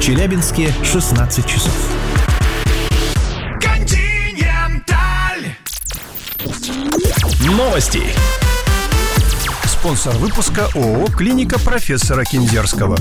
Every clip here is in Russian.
В Челябинске 16 часов. Новости. Спонсор выпуска ООО «Клиника профессора Кинзерского».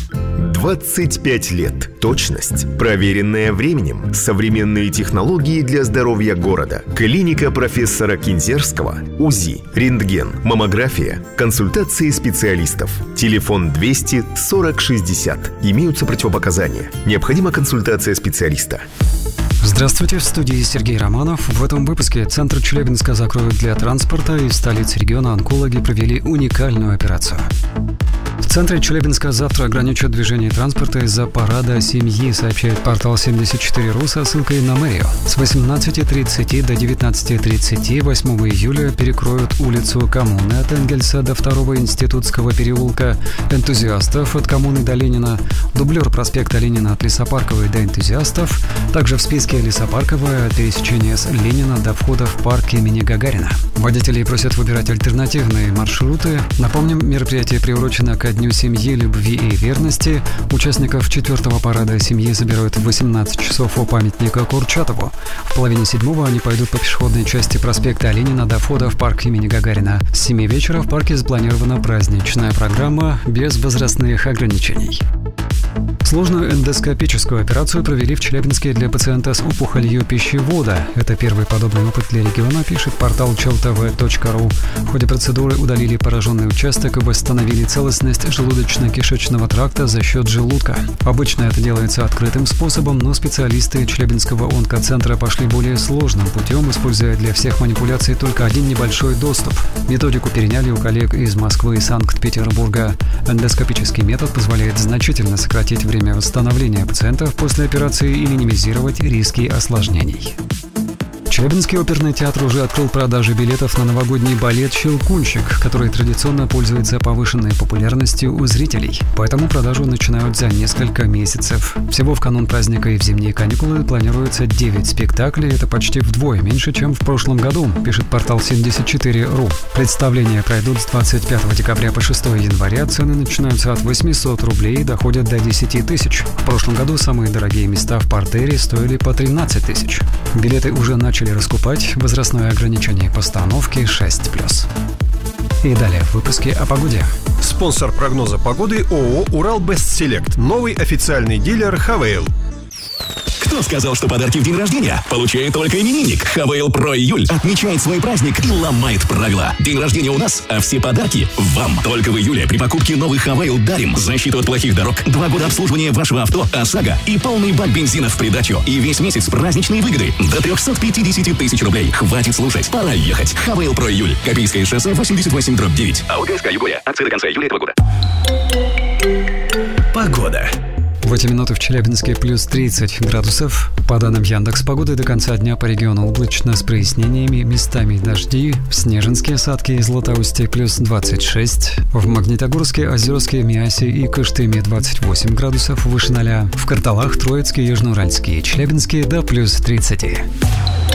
25 лет. Точность, проверенная временем, современные технологии для здоровья города. Клиника профессора Кинзерского. УЗИ, рентген, маммография, консультации специалистов. Телефон 200 40 60. Имеются противопоказания. Необходима консультация специалиста. Здравствуйте, в студии Сергей Романов. В этом выпуске центр Челябинска закроют для транспорта, и в столице региона онкологи провели уникальную операцию. В центре Челябинска завтра ограничат движение транспорта из-за парада семьи, сообщает портал 74.ru со ссылкой на мэрию. С 18:30 до 19:30 8 июля перекроют улицу Коммуны от Энгельса до 2-го Институтского переулка, Энтузиастов от Коммуны до Ленина, дублер проспекта Ленина от Лесопарковой до Энтузиастов, также в списке Лесопарковая от пересечения с Ленина до входа в парк имени Гагарина. Водителей просят выбирать альтернативные маршруты. Напомним, мероприятие приурочено ко Дню семьи, любви и верности. Участников 4-го парада семьи забирают в 18 часов у памятника Курчатову. В половине 7-го они пойдут по пешеходной части проспекта Ленина до входа в парк имени Гагарина. С 7 вечера в парке запланирована праздничная программа без возрастных ограничений. Сложную эндоскопическую операцию провели в Челябинске для пациента с опухолью пищевода. Это первый подобный опыт для региона, пишет портал cheltv.ru. В ходе процедуры удалили пораженный участок и восстановили целостность желудочно-кишечного тракта за счет желудка. Обычно это делается открытым способом, но специалисты Челябинского онкоцентра пошли более сложным путем, используя для всех манипуляций только один небольшой доступ. Методику переняли у коллег из Москвы и Санкт-Петербурга. Эндоскопический метод позволяет значительно сократить время восстановления пациентов после операции и минимизировать риски осложнений. Челябинский оперный театр уже открыл продажи билетов на новогодний балет «Щелкунчик», который традиционно пользуется повышенной популярностью у зрителей. Поэтому продажу начинают за несколько месяцев. Всего в канун праздника и в зимние каникулы планируется 9 спектаклей. Это почти вдвое меньше, чем в прошлом году, пишет портал 74.ru. Представления пройдут с 25 декабря по 6 января. Цены начинаются от 800 рублей и доходят до 10 тысяч. В прошлом году самые дорогие места в партере стоили по 13 тысяч. Билеты уже начали раскупать. Возрастное ограничение постановки 6+. И далее в выпуске о погоде. Спонсор прогноза погоды ООО «Урал-Бестселект». Новый официальный дилер «Хавейл». Кто сказал, что подарки в день рождения получает только именинник? Хавейл Про Июль отмечает свой праздник и ломает правила. День рождения у нас, а все подарки вам. Только в июле при покупке новых Хавейл дарим защиту от плохих дорог, 2 года обслуживания вашего авто ОСАГО и полный бак бензина в придачу. И весь месяц праздничные выгоды до 350 тысяч рублей. Хватит слушать, пора ехать. Хавейл Про Июль. Копейское шоссе 88/9. АО Югория. Акции до конца июля этого года. Погода. В эти минуты в Челябинске плюс 30 градусов. По данным Яндекс.Погоды, до конца дня по региону облачно с прояснениями, местами дожди. В Снежинске, Осадке и Златоусте плюс 26. В Магнитогорске, Озерске, Миасе и Кыштыме 28 градусов выше 0. В Карталах, Троицке, Южноуральске и Челябинске до плюс 30.